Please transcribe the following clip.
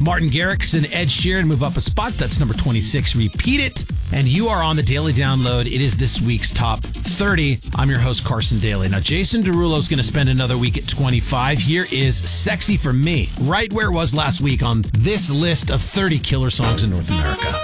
Martin Garrix and Ed Sheeran move up a spot. That's number 26. Repeat It. And you are on the Daily Download. It is this week's top 30. I'm your host, Carson Daly. Now, Jason Derulo is going to spend another week at 25. Here is Sexy for Me, right where it was last week on this list of 30 killer songs in North America.